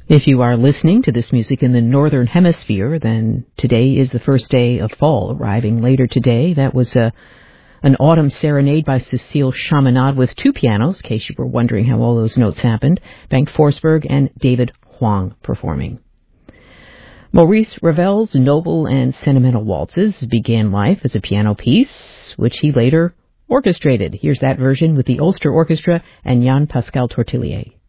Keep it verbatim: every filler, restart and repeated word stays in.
If you are listening to this music in the Northern Hemisphere, then today is the first day of fall, arriving later today. That was a, an autumn serenade by Cecile Chaminade with two pianos, in case you were wondering how all those notes happened. Bengt Forsberg and David Huang performing. Maurice Ravel's noble and sentimental waltzes began life as a piano piece, which he later orchestrated. Here's that version with the Ulster Orchestra and Jan Pascal Tortelier.